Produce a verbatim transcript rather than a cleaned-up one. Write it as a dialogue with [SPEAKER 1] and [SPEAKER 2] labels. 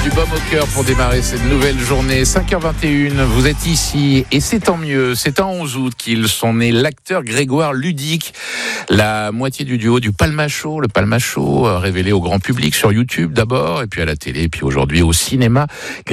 [SPEAKER 1] du baume au cœur pour démarrer cette nouvelle journée. cinq heures vingt et une, vous êtes ici et c'est tant mieux. C'est en onze août qu'ils sont nés l'acteur Grégoire Ludic, la moitié du duo du Palma Show. Le Palma Show révélé au grand public sur YouTube d'abord et puis à la télé et puis aujourd'hui au cinéma.